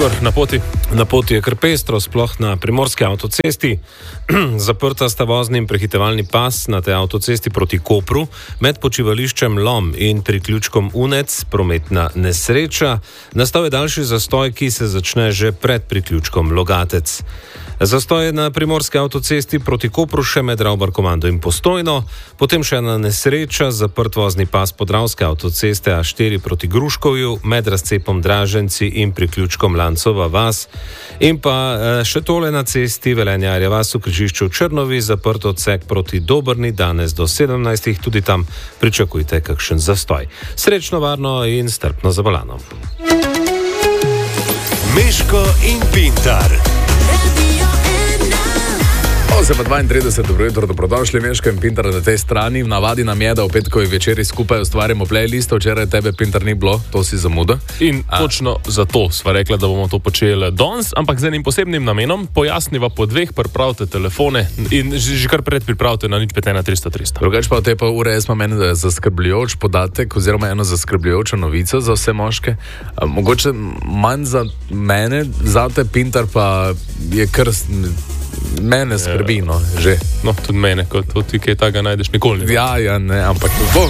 Igor, na poti. Na poti je kar pestro, sploh na primorski avtocesti. Zaprta sta vozni in prehitevalni pas na tej avtocesti proti Kopru, med počivališčem Lom in priključkom Unec, prometna nesreča. Nastal je daljši zastoj, ki se začne že pred priključkom Logatec. Zastoj je na primorski avtocesti proti Kopru še med Ravbarkomando in Postojno, potem še ena nesreča, zaprt vozni pas Podravske avtoceste A4 proti Gruškovju, med razcepom Draženci in priključkom Lancova vas. In pa še tole na cesti Velenjarja vas v križišču Črnovi, zaprt odsek proti Dobrni danes do 17. Tudi tam pričakujte kakšen zastoj. Srečno, varno in strpno za volanom. Meško in Pintar. 8:32, dobro jutro, dobrodošli, Meško in Pintar na tej strani. Navadi nam je, da v petkovi večeri skupaj ustvarjamo playlisto, včeraj tebe, Pintar, ni bilo, to si zamuda. In točno zato sva rekla, da bomo to počeli danes, ampak z enim posebnim namenom. Pojasniva po dveh, pripravite telefone in že kar predpripravite na 051 300 300. Drugač pa v tej pol ure jaz imam en zaskrbljujoč podatek oziroma eno zaskrbljujočo novico za vse moške. Mogoče manj za mene, za te, Pintar, pa je kar... Mene skrbi, no, že. No, tudi mene, kot ti kaj takega najdeš nikoli. Ja, ne, ampak...